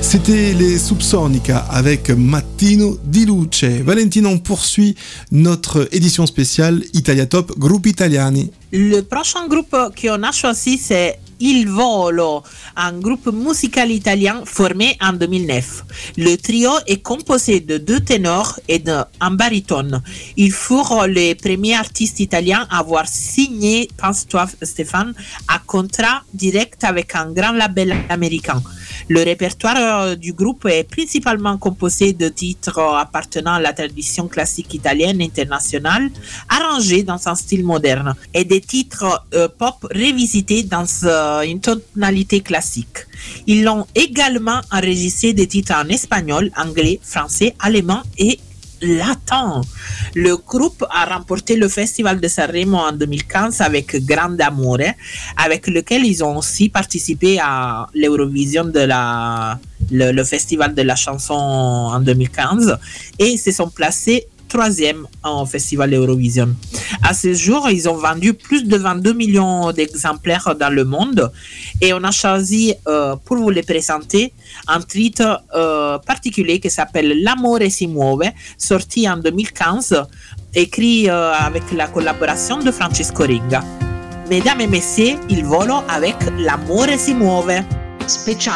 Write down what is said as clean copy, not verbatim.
C'était les Subsonica avec Mattino di Luce. Valentina, on poursuit notre édition spéciale Italia Top Groupe Italiani. Le prochain groupe qu'on a choisi, c'est Il Volo, un groupe musical italien formé en 2009. Le trio est composé de 2 ténors et d'un baryton. Ils furent les premiers artistes italiens à avoir signé, pense-toi Stéphane, un contrat direct avec un grand label américain. Le répertoire du groupe est principalement composé de titres appartenant à la tradition classique italienne internationale, arrangés dans un style moderne, et des titres pop révisités dans une tonalité classique. Ils ont également enregistré des titres en espagnol, anglais, français, allemand et latin. Le groupe a remporté le Festival de Sanremo en 2015 avec Grande Amore, avec lequel ils ont aussi participé à l'Eurovision le Festival de la chanson en 2015 et se sont placés 3e au Festival Eurovision. À ce jour, ils ont vendu plus de 22 millions d'exemplaires dans le monde et on a choisi pour vous les présenter un titre particulier qui s'appelle L'amore si muove, sorti en 2015, écrit avec la collaboration de Francesco Ringa. Mesdames et messieurs, Il Volo avec L'amore si muove. Speciale